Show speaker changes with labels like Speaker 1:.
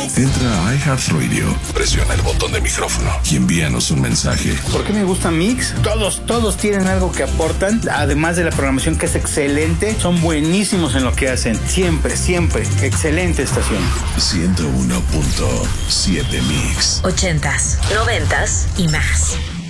Speaker 1: Entra a iHeartRadio, presiona el botón de micrófono y envíanos un mensaje.
Speaker 2: ¿Por qué me gusta Mix? Todos tienen algo que aportan, además de la programación que es excelente, son buenísimos en lo que hacen. Siempre, excelente estación.
Speaker 1: 101.7 Mix.
Speaker 3: 80s, 90s y más.